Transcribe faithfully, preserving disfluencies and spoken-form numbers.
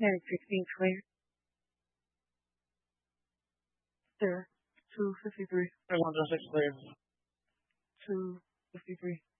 And sixteen clear. There. two fifty-three. three one zero six clear. two fifty-three.